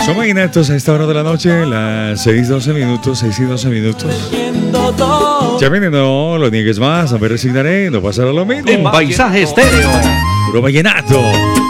Son vallenatos a esta hora de la noche, las 6:12 minutos, 6:12 minutos. Ya vienen, no lo niegues más, no me resignaré, no pasará lo mismo. En Paisaje Estéreo. Puro vallenato.